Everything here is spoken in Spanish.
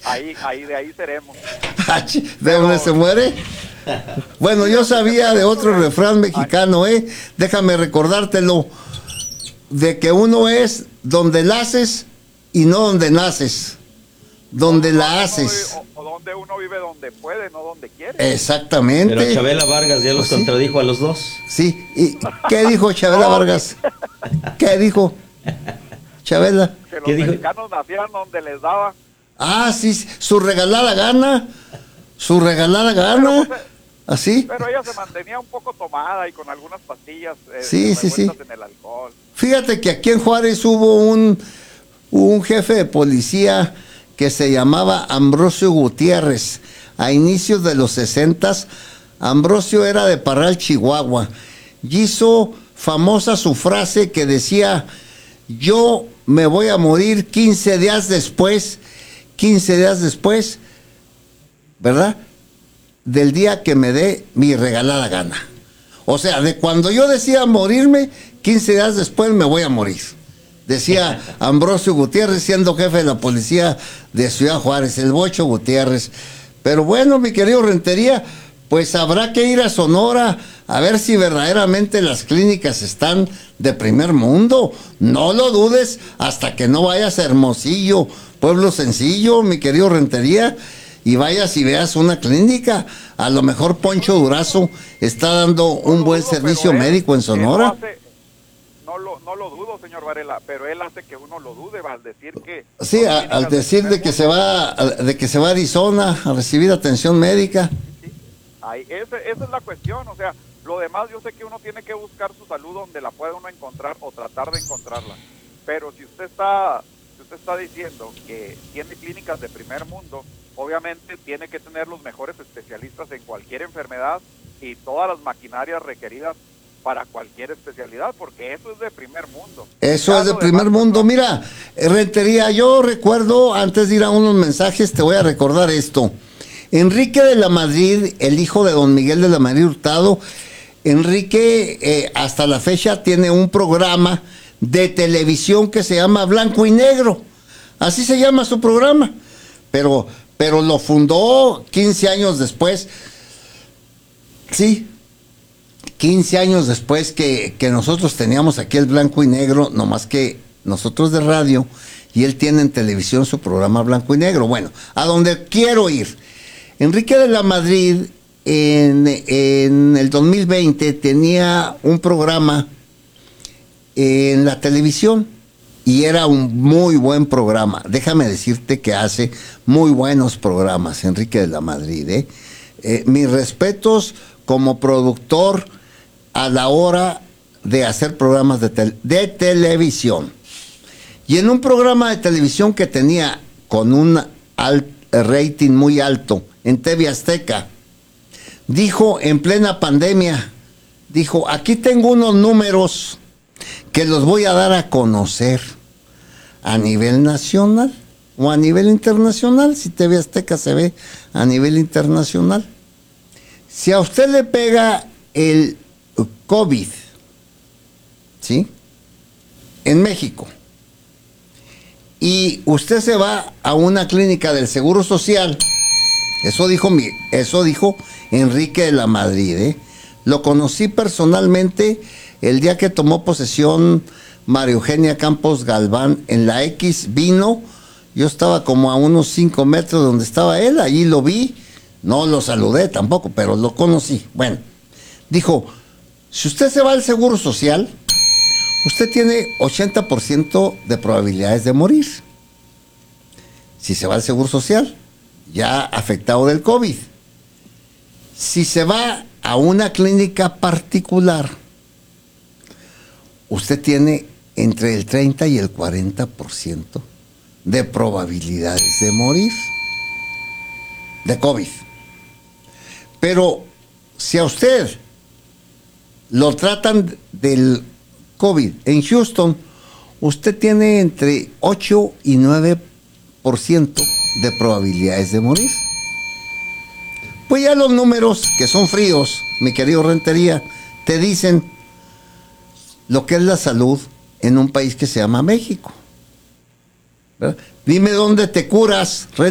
De ahí seremos. ¿De dónde se muere? Bueno, yo sabía de otro refrán mexicano, déjame recordártelo, de que uno es donde la haces y no donde naces, donde la haces. O donde uno vive donde puede, no donde quiere. Exactamente. Pero Chabela Vargas ya los contradijo a los dos. Sí, ¿y qué dijo Chabela Vargas? ¿Qué dijo Chabela? Que los mexicanos nacían donde les daba. Ah, sí, su regalada gana. Pero, pues, así. Pero ella se mantenía un poco tomada y con algunas pastillas sí. en el alcohol. Fíjate que aquí en Juárez hubo un jefe de policía que se llamaba Ambrosio Gutiérrez. A inicios de los 60, Ambrosio era de Parral, Chihuahua. Y hizo famosa su frase que decía: yo me voy a morir 15 días después, ¿verdad?, del día que me dé mi regalada gana. O sea, de cuando yo decía morirme, 15 días después me voy a morir. Decía Ambrosio Gutiérrez, siendo jefe de la policía de Ciudad Juárez, el Bocho Gutiérrez. Pero bueno, mi querido Rentería, pues habrá que ir a Sonora a ver si verdaderamente las clínicas están de primer mundo. No lo dudes hasta que no vayas a Hermosillo, pueblo sencillo, mi querido Rentería, y vayas y veas una clínica. A lo mejor Poncho Durazo está dando un buen servicio médico en Sonora. No lo dudo, señor Varela, pero él hace que uno lo dude al decir que... Sí, al decir de que se va a Arizona a recibir atención médica. Sí. Esa es la cuestión, o sea, lo demás yo sé que uno tiene que buscar su salud donde la puede uno encontrar o tratar de encontrarla, pero si usted está diciendo que tiene clínicas de primer mundo, obviamente tiene que tener los mejores especialistas en cualquier enfermedad y todas las maquinarias requeridas para cualquier especialidad, porque eso es de primer mundo. Eso es de primer mundo. Mira, Rentería, yo recuerdo, antes de ir a unos mensajes, te voy a recordar esto. Enrique de la Madrid, el hijo de don Miguel de la Madrid Hurtado, Enrique hasta la fecha tiene un programa de televisión que se llama Blanco y Negro. Así se llama su programa. Pero lo fundó 15 años después. Sí, 15 años después que nosotros teníamos aquí el Blanco y Negro, nomás que nosotros de radio, y él tiene en televisión su programa Blanco y Negro. Bueno, a donde quiero ir. Enrique de la Madrid en el 2020 tenía un programa en la televisión y era un muy buen programa. Déjame decirte que hace muy buenos programas Enrique de la Madrid. Mis respetos como productor a la hora de hacer programas de televisión. Y en un programa de televisión que tenía con un rating muy alto en TV Azteca, dijo en plena pandemia, dijo: aquí tengo unos números que los voy a dar a conocer a nivel nacional o a nivel internacional, si TV Azteca se ve a nivel internacional. Si a usted le pega el COVID, ¿sí?, en México, y usted se va a una clínica del Seguro Social, eso dijo Enrique de la Madrid, Lo conocí personalmente el día que tomó posesión María Eugenia Campos Galván en la X, vino, yo estaba como a unos 5 metros donde estaba él, allí lo vi, no lo saludé tampoco, pero lo conocí. Bueno, dijo: si usted se va al Seguro Social, usted tiene 80% de probabilidades de morir. Si se va al Seguro Social, ya afectado del COVID. Si se va a una clínica particular, usted tiene entre el 30 y el 40% de probabilidades de morir de COVID. Pero si a usted lo tratan del COVID en Houston, usted tiene entre 8 y 9% de probabilidades de morir. Pues ya los números, que son fríos, mi querido Rentería, te dicen lo que es la salud en un país que se llama México, ¿verdad? Dime dónde te curas, Rentería.